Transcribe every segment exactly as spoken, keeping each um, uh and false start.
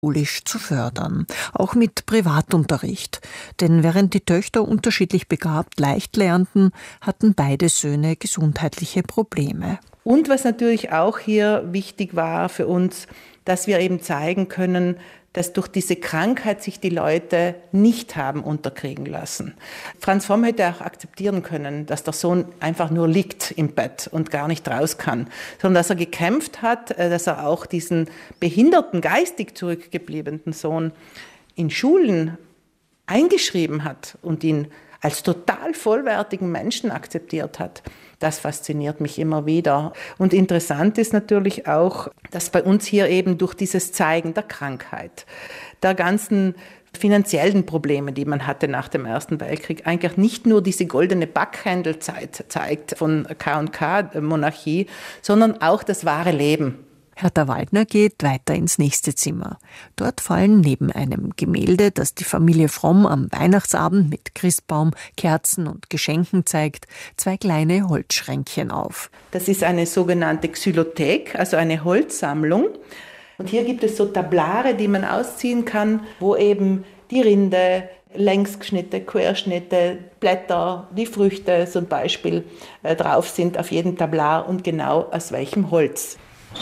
schulisch zu fördern, auch mit Privatunterricht. Denn während die Töchter unterschiedlich begabt leicht lernten, hatten beide Söhne gesundheitliche Probleme. Und was natürlich auch hier wichtig war für uns, dass wir eben zeigen können, dass durch diese Krankheit sich die Leute nicht haben unterkriegen lassen. Franz Vomm hätte auch akzeptieren können, dass der Sohn einfach nur liegt im Bett und gar nicht raus kann, sondern dass er gekämpft hat, dass er auch diesen behinderten, geistig zurückgebliebenen Sohn in Schulen eingeschrieben hat und ihn als total vollwertigen Menschen akzeptiert hat. Das fasziniert mich immer wieder. Und interessant ist natürlich auch, dass bei uns hier eben durch dieses Zeigen der Krankheit, der ganzen finanziellen Probleme, die man hatte nach dem Ersten Weltkrieg, eigentlich nicht nur diese goldene Backhändelzeit zeigt von K und K-Monarchie, sondern auch das wahre Leben. Hertha Waldner geht weiter ins nächste Zimmer. Dort fallen neben einem Gemälde, das die Familie Fromm am Weihnachtsabend mit Christbaum, Kerzen und Geschenken zeigt, zwei kleine Holzschränkchen auf. Das ist eine sogenannte Xylothek, also eine Holzsammlung. Und hier gibt es so Tablare, die man ausziehen kann, wo eben die Rinde, Längsschnitte, Querschnitte, Blätter, die Früchte zum Beispiel äh, drauf sind auf jedem Tablar und genau aus welchem Holz.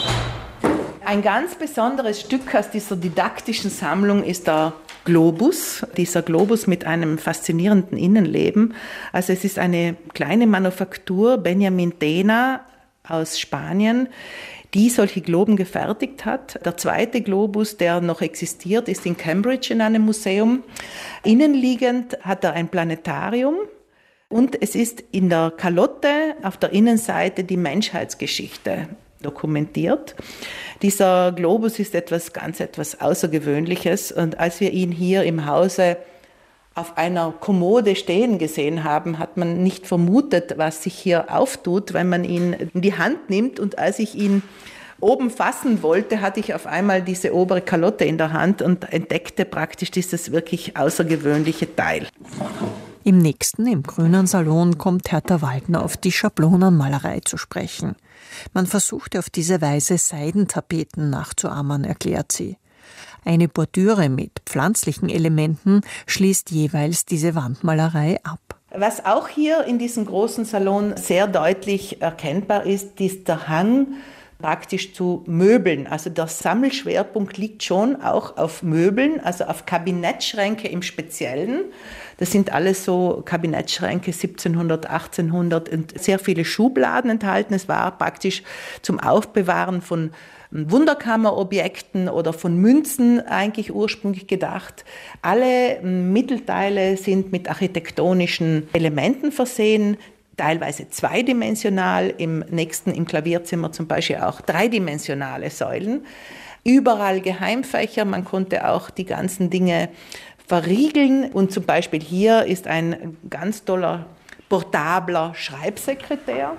Ein ganz besonderes Stück aus dieser didaktischen Sammlung ist der Globus, dieser Globus mit einem faszinierenden Innenleben. Also es ist eine kleine Manufaktur, Benjamin Dena aus Spanien, die solche Globen gefertigt hat. Der zweite Globus, der noch existiert, ist in Cambridge in einem Museum. Innenliegend hat er ein Planetarium. Und es ist in der Kalotte auf der Innenseite die Menschheitsgeschichte dokumentiert. Dieser Globus ist etwas ganz etwas Außergewöhnliches und als wir ihn hier im Hause auf einer Kommode stehen gesehen haben, hat man nicht vermutet, was sich hier auftut, wenn man ihn in die Hand nimmt, und als ich ihn oben fassen wollte, hatte ich auf einmal diese obere Kalotte in der Hand und entdeckte praktisch dieses wirklich außergewöhnliche Teil. Im nächsten, im grünen Salon, kommt Hertha Waldner auf die Schablonenmalerei zu sprechen. Man versuchte auf diese Weise Seidentapeten nachzuahmen, erklärt sie. Eine Bordüre mit pflanzlichen Elementen schließt jeweils diese Wandmalerei ab. Was auch hier in diesem großen Salon sehr deutlich erkennbar ist, ist der Hang praktisch zu Möbeln. Also der Sammelschwerpunkt liegt schon auch auf Möbeln, also auf Kabinettschränke im Speziellen. Das sind alles so Kabinettschränke siebzehnhundert, achtzehnhundert und sehr viele Schubladen enthalten. Es war praktisch zum Aufbewahren von Wunderkammerobjekten oder von Münzen eigentlich ursprünglich gedacht. Alle Mittelteile sind mit architektonischen Elementen versehen, teilweise zweidimensional, im nächsten, im Klavierzimmer zum Beispiel auch dreidimensionale Säulen. Überall Geheimfächer, man konnte auch die ganzen Dinge verriegeln. Und zum Beispiel hier ist ein ganz toller, portabler Schreibsekretär.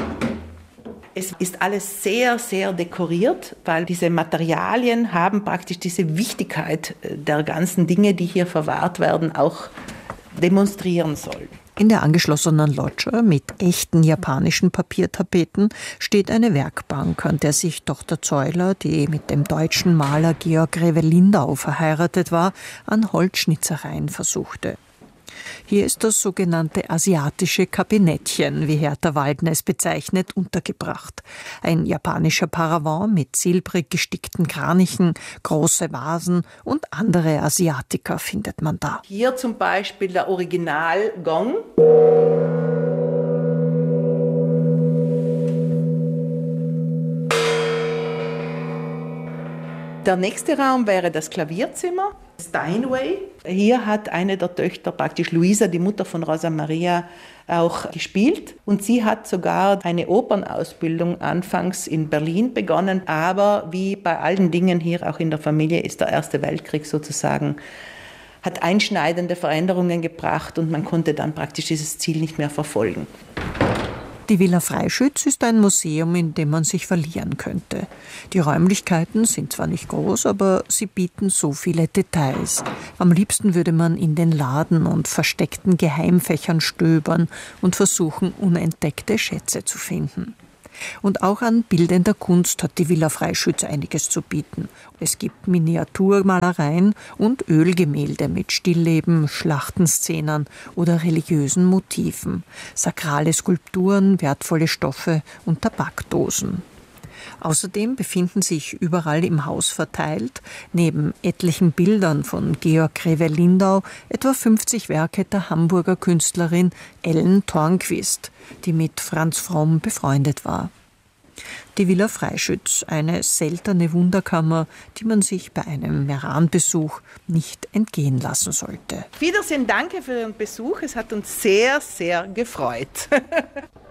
Es ist alles sehr, sehr dekoriert, weil diese Materialien haben praktisch diese Wichtigkeit der ganzen Dinge, die hier verwahrt werden, auch demonstrieren sollen. In der angeschlossenen Loggia mit echten japanischen Papiertapeten steht eine Werkbank, an der sich Tochter Zeuler, die mit dem deutschen Maler Georg Rewe-Lindau verheiratet war, an Holzschnitzereien versuchte. Hier ist das sogenannte asiatische Kabinettchen, wie Hertha Waldner es bezeichnet, untergebracht. Ein japanischer Paravent mit silbrig gestickten Kranichen, große Vasen und andere Asiatiker findet man da. Hier zum Beispiel der Original-Gong. Der nächste Raum wäre das Klavierzimmer, Steinway. Hier hat eine der Töchter, praktisch Luisa, die Mutter von Rosa Maria, auch gespielt. Und sie hat sogar eine Opernausbildung anfangs in Berlin begonnen. Aber wie bei allen Dingen hier auch in der Familie ist der Erste Weltkrieg sozusagen, hat einschneidende Veränderungen gebracht und man konnte dann praktisch dieses Ziel nicht mehr verfolgen. Die Villa Freischütz ist ein Museum, in dem man sich verlieren könnte. Die Räumlichkeiten sind zwar nicht groß, aber sie bieten so viele Details. Am liebsten würde man in den Laden und versteckten Geheimfächern stöbern und versuchen, unentdeckte Schätze zu finden. Und auch an bildender Kunst hat die Villa Freischütz einiges zu bieten. Es gibt Miniaturmalereien und Ölgemälde mit Stillleben, Schlachtenszenen oder religiösen Motiven, sakrale Skulpturen, wertvolle Stoffe und Tabakdosen. Außerdem befinden sich überall im Haus verteilt, neben etlichen Bildern von Georg Grewe-Lindau, etwa fünfzig Werke der Hamburger Künstlerin Ellen Tornquist, die mit Franz Fromm befreundet war. Die Villa Freischütz, eine seltene Wunderkammer, die man sich bei einem Meran-Besuch nicht entgehen lassen sollte. Wiedersehen, danke für Ihren Besuch. Es hat uns sehr, sehr gefreut.